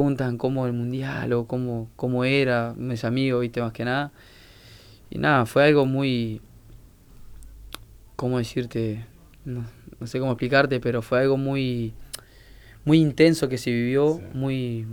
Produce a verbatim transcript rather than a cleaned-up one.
preguntan cómo el mundial o cómo, cómo era, mis amigos, viste, más que nada. Y nada, fue algo muy, ¿cómo decirte? No, no sé cómo explicarte, pero fue algo muy, muy intenso que se vivió, Sí. muy,